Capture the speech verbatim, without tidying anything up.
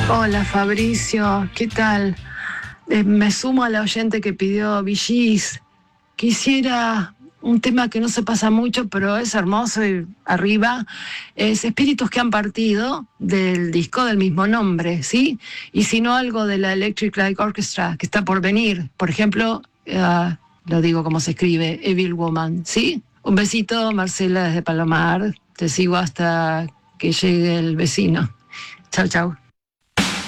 Hola Fabricio, ¿qué tal? Eh, me sumo a la oyente que pidió Bee Gees. Quisiera un tema que no se pasa mucho, pero es hermoso y arriba, es Espíritus que han partido, del disco del mismo nombre, ¿sí? Y si no, algo de la Electric Light Orchestra, que está por venir. Por ejemplo, uh, lo digo como se escribe, Evil Woman, ¿sí? Un besito, Marcela, desde Palomar. Te sigo hasta que llegue el vecino. Chau, chau.